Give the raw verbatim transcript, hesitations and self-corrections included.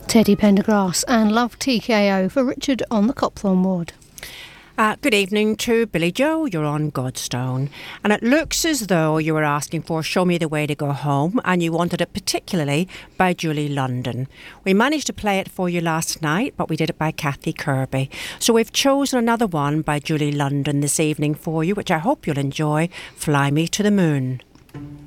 Teddy Pendergrass and Love T K O for Richard on the Copthorne ward. Uh, good evening to Billy Joe, you're on Godstone. And it looks as though you were asking for Show Me the Way to Go Home, and you wanted it particularly by Julie London. We managed to play it for you last night, but we did it by Kathy Kirby. So we've chosen another one by Julie London this evening for you, which I hope you'll enjoy, Fly Me to the Moon.